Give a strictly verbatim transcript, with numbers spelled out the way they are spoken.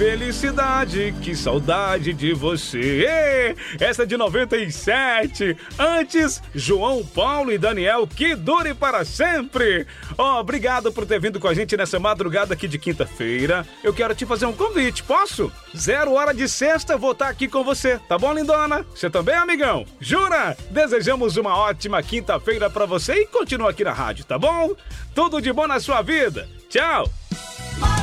felicidade, que saudade de você. Ê, essa é de noventa e sete. Antes, João Paulo e Daniel, que dure para sempre. Ó, oh, obrigado por ter vindo com a gente nessa madrugada aqui de quinta-feira. Eu quero te fazer um convite, posso? Zero hora de sexta, vou estar aqui com você, tá bom, lindona? Você também, amigão? Jura? Desejamos uma ótima quinta-feira pra você e continua aqui na rádio, tá bom? Tudo de bom na sua vida. Tchau!